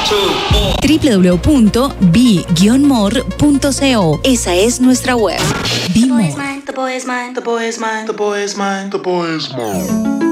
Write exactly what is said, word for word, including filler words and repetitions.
w w w punto b guion more punto co. Esa es nuestra web. Be More. The boy is mine, the boy is mine, the boy is mine, the boy is mine.